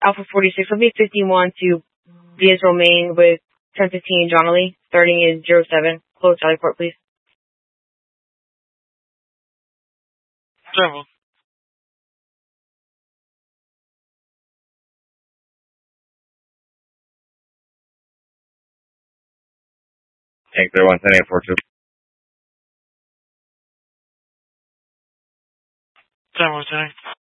Alpha 46, will be 51 to Diaz Romaine with 1015 Donnelly. Starting is 07. Close Charlie Port, please. Travel. Tank 31, 10842. Travel,